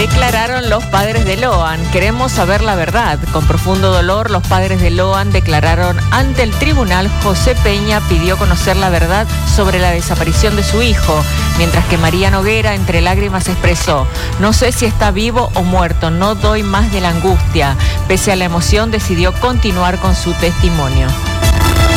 Declararon los padres de Loan: queremos saber la verdad. Con profundo dolor, los padres de Loan declararon ante el tribunal. José Peña pidió conocer la verdad sobre la desaparición de su hijo, mientras que María Noguera, entre lágrimas, expresó: no sé si está vivo o muerto, no doy más de la angustia. Pese a la emoción, decidió continuar con su testimonio.